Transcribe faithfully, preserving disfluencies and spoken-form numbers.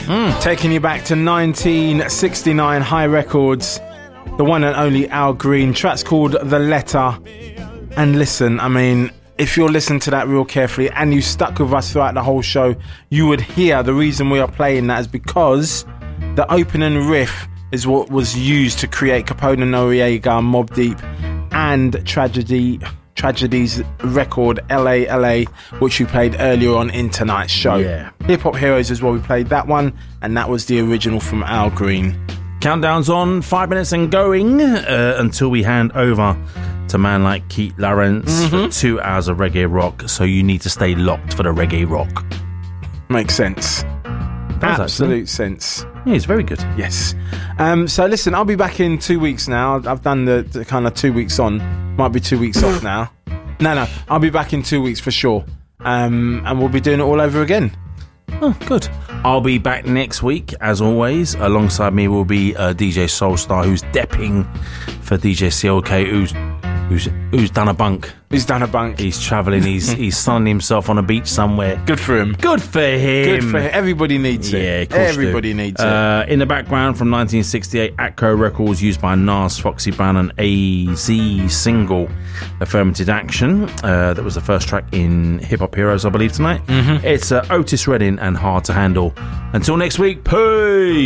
Mm, taking you back to nineteen sixty-nine, High Records, the one and only Al Green. Track's called The Letter. And listen, I mean, if you're listening to that real carefully and you stuck with us throughout the whole show, you would hear the reason we are playing that is because the opening riff is what was used to create Capone and Noriega, Mobb Deep, and Tragedy Tragedy's record L A L A, which we played earlier on in tonight's show. Yeah. Hip Hop Heroes is where we played that one, and that was the original from Al Green. Countdown's on, five minutes and going uh, until we hand over to a man like Keith Lawrence mm-hmm. for two hours of reggae rock. So you need to stay locked for the reggae rock. Makes sense. Does Absolute actually. sense. Yeah, it's very good. Yes. Um, so listen, I'll be back in two weeks now. I've done the, the kind of two weeks on. Might be two weeks off now. No, no. I'll be back in two weeks for sure. Um, and we'll be doing it all over again. Oh, good. I'll be back next week, as always. Alongside me will be uh, D J Soulstar, who's depping for D J C L K, who's who's who's done a bunk. He's done a bunk. He's travelling. He's he's sunning himself on a beach somewhere. Good for him. Good for him. Good for him. Everybody needs it. Yeah, of course Everybody do. needs uh, it. In the background from nineteen sixty-eight, Atco Records, used by Nas, Foxy Brown and A Z single, Affirmative Action. Uh, that was the first track in Hip Hop Heroes, I believe, tonight. Mm-hmm. It's uh, Otis Redding and Hard to Handle. Until next week, peace.